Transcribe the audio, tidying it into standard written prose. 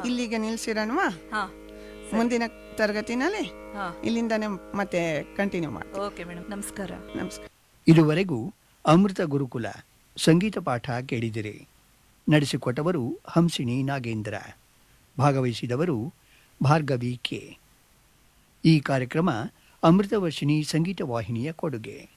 ಇಲ್ಲಿಗೆ ನಿಲ್ಸಿರೋಣವಾ? ಹಾ ಮುಂದಿನ ತರಗತಿನಲ್ಲಿ ಹಾ ಇಲ್ಲಿಂದಾನೆ ಮತ್ತೆ ಕಂಟಿನ್ಯೂ ಮಾಡ್ತೀವಿ. ಓಕೆ ಮೇಡಮ್, ನಮಸ್ಕಾರ. ನಮಸ್ಕಾರ. ಇದುವರೆಗೂ ಅಮೃತ ಗುರುಕುಲ ಸಂಗೀತ ಪಾಠ ಕೇಳಿದಿರಿ. ನಡೆಸಿಕೊಟ್ಟವರು ಹಂಸಿಣಿ ನಾಗೇಂದ್ರ. ಭಾಗವಹಿಸಿದವರು ಭಾರ್ಗವಿ ಕೆ. ಈ ಕಾರ್ಯಕ್ರಮ ಅಮೃತವರ್ಷಿಣಿ ಸಂಗೀತ ವಾಹಿನಿಯ ಕೊಡುಗೆ.